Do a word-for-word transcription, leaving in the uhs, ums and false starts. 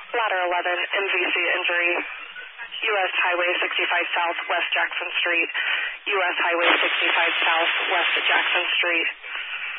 Ladder eleven, M V C injury, U S Highway sixty-five South, West Jackson Street, U S Highway sixty-five South, West Jackson Street.